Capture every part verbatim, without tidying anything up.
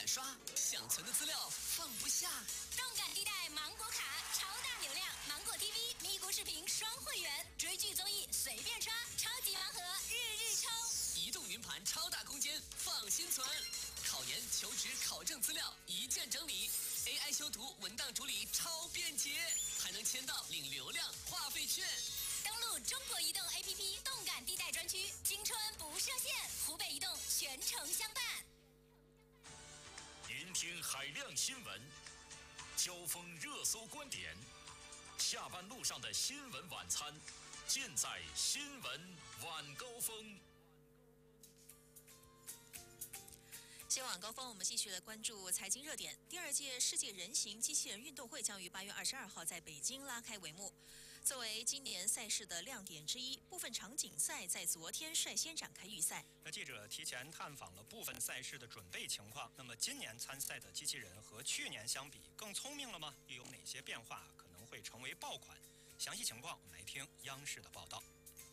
刷，想存的资料放不下。 动感地带芒果卡，超大流量，芒果 T V 咪咕视频双会员，追剧综艺随便刷，超级盲盒日日抽。 移动云盘超大空间，放心存。考研、求职、考证资料一键整理 ，A I 修图、文档处理超便捷，还能签到领流量话费券。 登录中国移动 A P P 动感地带专区，青春不设限，湖北移动全程相伴。 聆听海量新闻，交锋热搜观点，下班路上的新闻晚餐，尽在新闻晚高峰。 新闻晚高峰，我们继续来关注财经热点。第二届世界人形机器人运动会将于八月二十二号在北京拉开帷幕。作为今年赛事的亮点之一，部分场景赛在昨天率先展开预赛。 那记者提前探访了部分赛事的准备情况。那么今年参赛的机器人和去年相比，更聪明了吗？又有哪些变化可能会成为爆款？详细情况我们来听央视的报道。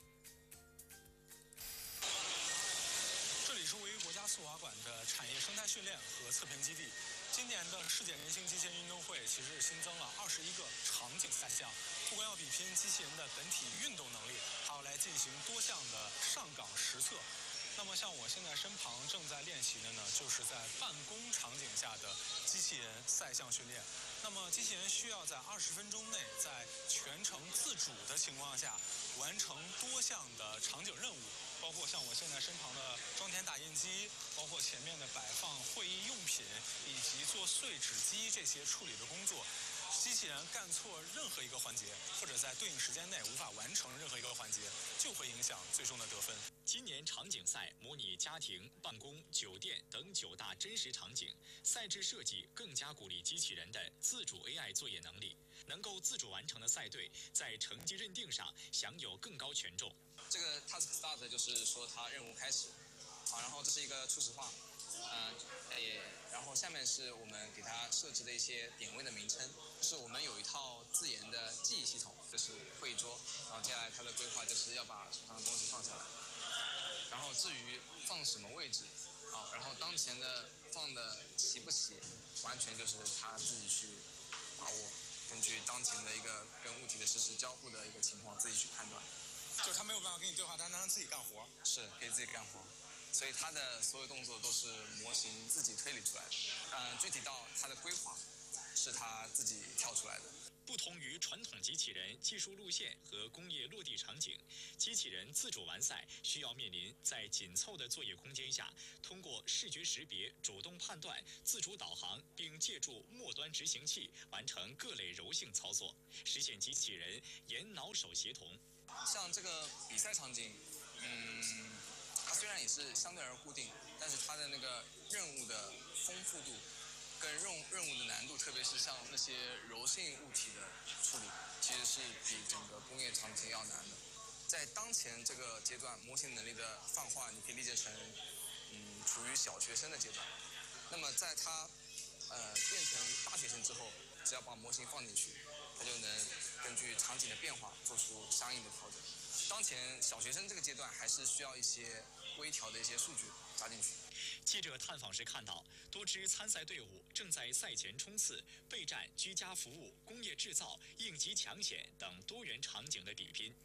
这里是位于国家速滑馆的产业生态训练和测评基地。今年的世界人形机器人运动会其实是新增了二十一个场景赛项，不光要比拼机器人的本体运动能力，还要来进行多项的上岗实测。那么像我现在身旁正在练习的呢，就是在办公场景下的机器人赛项训练。那么机器人需要在二十分钟内，在全程自主的情况下，完成多项的场景任务，包括像我现在身旁的装填打印机，包括前面的摆放会议用品，以及做碎纸机这些处理的工作。机器人干错任何一个环节，或者在对应时间内无法完成任何一个环节，就会影响最终的得分。 今年场景赛模拟家庭、办公、酒店等九大真实场景，赛制设计更加鼓励机器人的自主 A I 作业能力，能够自主完成的赛队在成绩认定上享有更高权重。 这个 task start 就是说它任务开始，好，然后这是一个初始化。呃，也，然后下面是我们给它设置的一些点位的名称，就是我们有一套自研的记忆系统，就是会议桌，然后接下来它的规划就是要把手上的东西放下来，然后至于放什么位置，好，然后当前的放的齐不齐，完全就是他自己去把握，根据当前的一个跟物体的实时交互的一个情况自己去判断。 就是他没有办法跟你对话，但他能自己干活， 是可以自己干活。所以它的所有动作都是模型自己推理出来的，嗯，具体到它的规划是它自己跳出来的。 不同于传统机器人技术路线和工业落地场景，机器人自主完赛需要面临在紧凑的作业空间下，通过视觉识别、主动判断、自主导航，并借助末端执行器完成各类柔性操作，实现机器人眼脑手协同。 像这个比赛场景，嗯。它虽然也是相对而固定，但是它的那个任务的丰富度跟任务任务的难度，特别是像那些柔性物体的处理，其实是比整个工业场景要难的。在当前这个阶段，模型能力的泛化，你可以理解成，嗯，处于小学生的阶段。那么在它呃变成大学生之后，只要把模型放进去，它就能根据场景的变化做出相应的调整。当前小学生这个阶段还是需要一些微调的一些数据加进去。 记者探访时看到，多支参赛队伍正在赛前冲刺备战居家服务、工业制造、应急抢险等多元场景的比拼。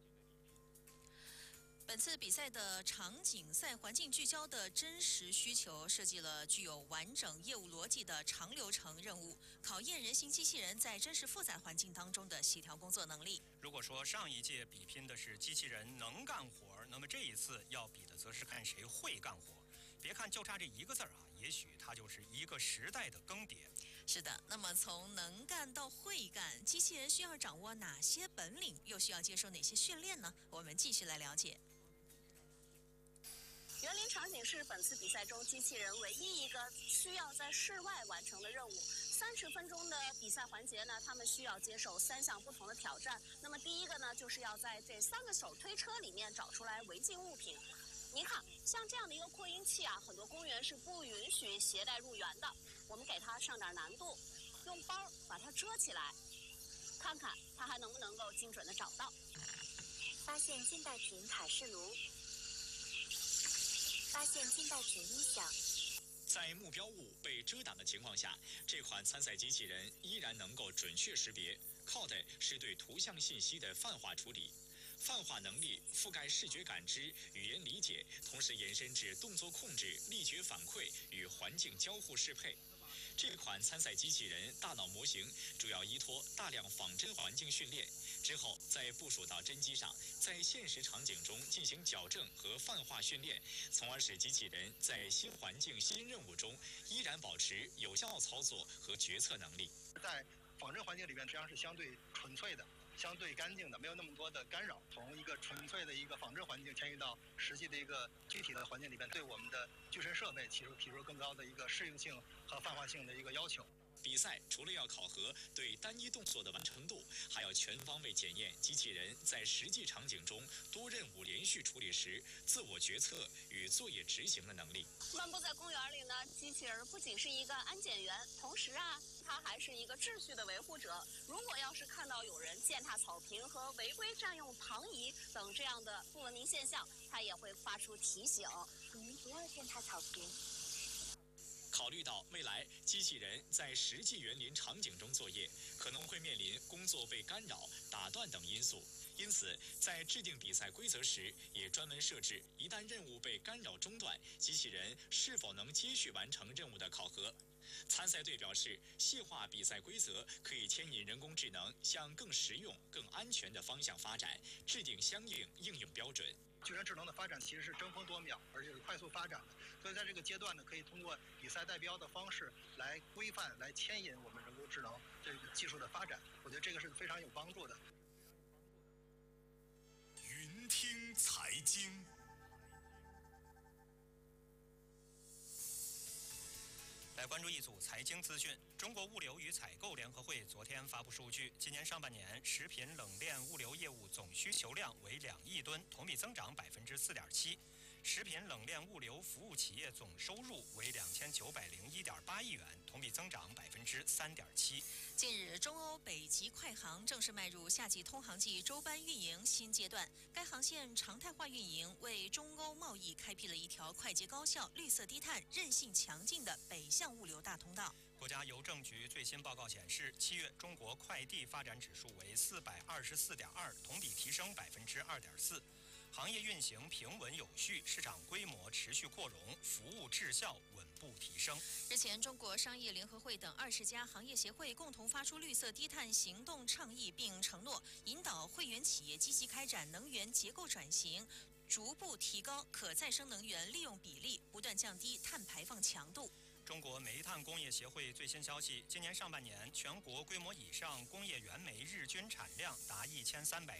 本次比赛的场景赛环境聚焦的真实需求，设计了具有完整业务逻辑的长流程任务，考验人形机器人在真实复杂环境当中的协调工作能力。 如果说上一届比拼的是机器人能干活，那么这一次要比的则是看谁会干活。别看就差这一个字儿啊，也许它就是一个时代的更迭。 是的，那么从能干到会干，机器人需要掌握哪些本领，又需要接受哪些训练呢？我们继续来了解。 园林场景是本次比赛中机器人唯一一个需要在室外完成的任务。三十分钟的比赛环节呢，他们需要接受三项不同的挑战。那么第一个呢，就是要在这三个手推车里面找出来违禁物品。您看，像这样的一个扩音器啊，很多公园是不允许携带入园的。我们给它上点难度，用包把它遮起来，看看它还能不能够精准的找到。 发现近代品塔式炉。发现近代品音响。 在目标物被遮挡的情况下，这款参赛机器人依然能够准确识别，靠的是对图像信息的泛化处理。泛化能力覆盖视觉感知、语言理解，同时延伸至动作控制、力觉反馈与环境交互适配。这款参赛机器人大脑模型主要依托大量仿真环境训练，之后再部署到真机上，在现实场景中进行矫正和泛化训练，从而使机器人在新环境、新任务中依然保持有效操作和决策能力。 在仿真环境里边，实际上是相对纯粹的。相对干净的，没有那么多的干扰。从一个纯粹的一个仿真环境迁移到实际的一个具体的环境里边，对我们的具身设备提出提出更高的一个适应性和泛化性的一个要求。 比赛除了要考核对单一动作的完成度，还要全方位检验机器人在实际场景中多任务连续处理时自我决策与作业执行的能力。 漫步在公园里呢，机器人不仅是一个安检员，同时啊，它还是一个秩序的维护者。如果要是看到有人践踏草坪和违规占用躺椅等这样的不文明现象，它也会发出提醒： 您不要践踏草坪。 考虑到未来机器人在实际园林场景中作业，可能会面临工作被干扰、打断等因素，因此在制定比赛规则时，也专门设置一旦任务被干扰中断，机器人是否能接续完成任务的考核。参赛队表示，细化比赛规则可以牵引人工智能向更实用、更安全的方向发展，制定相应应用标准。 巨人智能的发展其实是争分夺秒，而且是快速发展的。所以在这个阶段呢，可以通过比赛代标的方式来规范、来牵引我们人工智能这个技术的发展。我觉得这个是非常有帮助的。 云听财经。 来关注一组财经资讯。中国物流与采购联合会昨天发布数据，今年上半年食品冷链物流业务总需求量为两亿吨，同比增长百分之四点七。食品冷链物流服务企业总收入为两千九百零一点八亿元，同比增长百分之三点七。 近日，中欧北极快航正式迈入夏季通航季周班运营新阶段。该航线常态化运营，为中欧贸易开辟了一条快捷高效、绿色低碳、韧性强劲的北向物流大通道。 国家邮政局最新报告显示，七月中国快递发展指数为四百二十四点二，同比提升百分之二点四。行业运行平稳有序，市场规模持续扩容，服务质效稳步提升。 日前，中国商业联合会等二十家行业协会共同发出绿色低碳行动倡议，并承诺引导会员企业积极开展能源结构转型，逐步提高可再生能源利用比例，不断降低碳排放强度。 中国煤炭工业协会最新消息，今年上半年全国规模以上工业原煤日均产量达一千三百